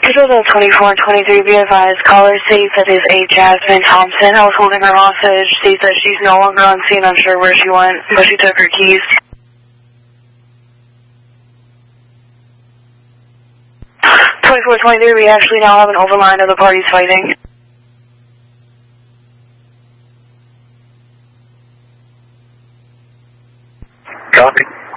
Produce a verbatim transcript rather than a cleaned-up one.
Total twenty-four and twenty-three, be advised. Caller states that is a Jasmine Thompson. I was holding her hostage. States that she's no longer on scene. Unsure where she went, but she took her keys. twenty-four twenty-three, we actually now have an overline of the parties fighting. Copy.